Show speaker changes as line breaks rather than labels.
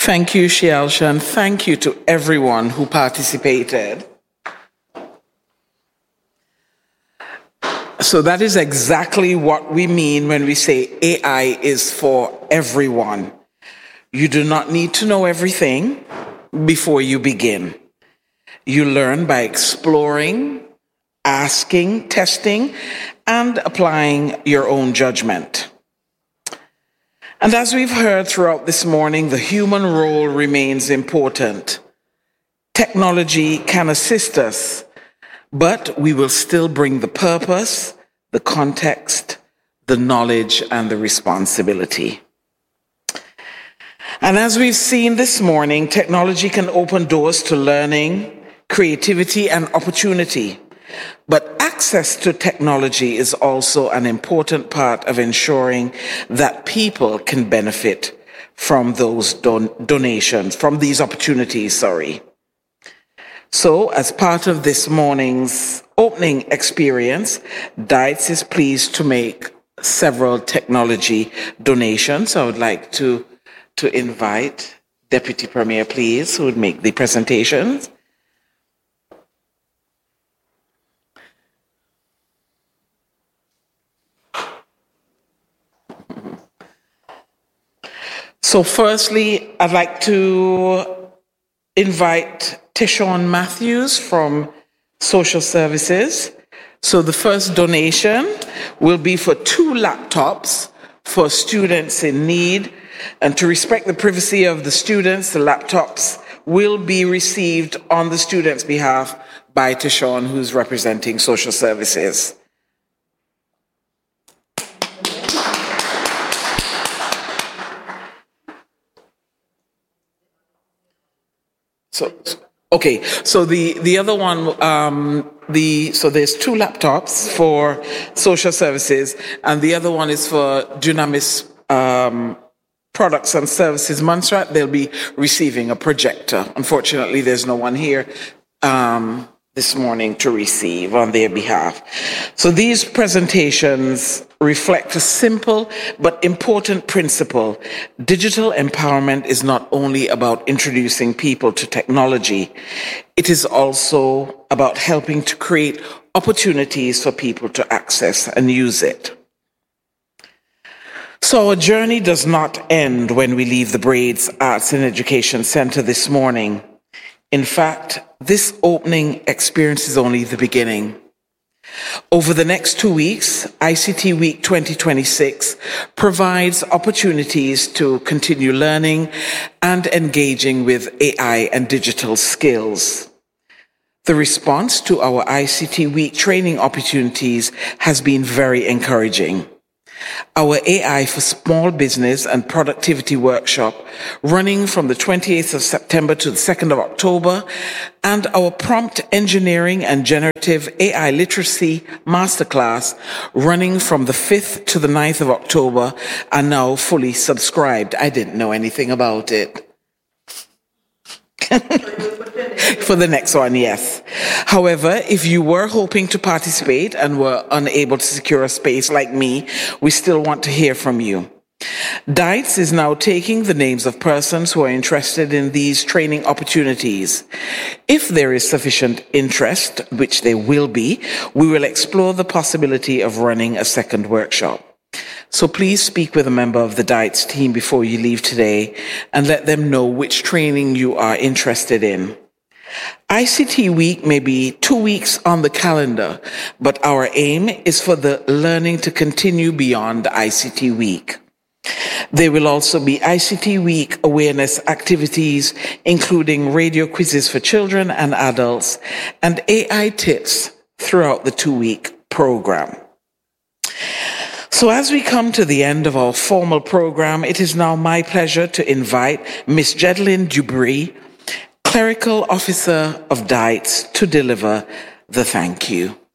Thank you, Shielsha, and thank you to everyone who participated. So that is exactly what we mean when we say AI is for everyone. You do not need to know everything before you begin. You learn by exploring, asking, testing, and applying your own judgment. And as we've heard throughout this morning, the human role remains important. Technology can assist us, but we will still bring the purpose, the context, the knowledge, and the responsibility. And as we've seen this morning, technology can open doors to learning, creativity, and opportunity. But access to technology is also an important part of ensuring that people can benefit from those donations, from these opportunities, So, as part of this morning's opening experience, DITES is pleased to make several technology donations. I would like to invite Deputy Premier, please, who would make the presentations. So firstly, I'd like to invite Tishon Matthews from Social Services. So the first donation will be for 2 laptops for students in need. And to respect the privacy of the students, the laptops will be received on the students' behalf by Tishon, who's representing Social Services. So the other one, so there's 2 laptops for Social Services, and the other one is for Dunamis Products and Services Montserrat. They'll be receiving a projector. Unfortunately, there's no one here this morning to receive on their behalf. So these presentations reflect a simple but important principle. Digital empowerment is not only about introducing people to technology, it is also about helping to create opportunities for people to access and use it. So our journey does not end when we leave the Braids Arts and Education Center this morning. In fact, this opening experience is only the beginning. Over the next 2 weeks, ICT Week 2026 provides opportunities to continue learning and engaging with AI and digital skills. The response to our ICT Week training opportunities has been very encouraging. Our AI for Small Business and Productivity Workshop, running from the 28th of September to the 2nd of October, and our Prompt Engineering and Generative AI Literacy Masterclass, running from the 5th to the 9th of October, are now fully subscribed. I didn't know anything about it. For the next one, yes. However, if you were hoping to participate and were unable to secure a space like me, we still want to hear from you. DITES is now taking the names of persons who are interested in these training opportunities. If there is sufficient interest, which there will be, we will explore the possibility of running a second workshop. So please speak with a member of the DITES team before you leave today and let them know which training you are interested in. ICT Week may be 2 weeks on the calendar, but our aim is for the learning to continue beyond ICT Week. There will also be ICT Week awareness activities, including radio quizzes for children and adults, and AI tips throughout the 2-week program. So as we come to the end of our formal program, it is now my pleasure to invite Ms. Jedeline Dubry, Clerical Officer of DITES, to deliver the thank you.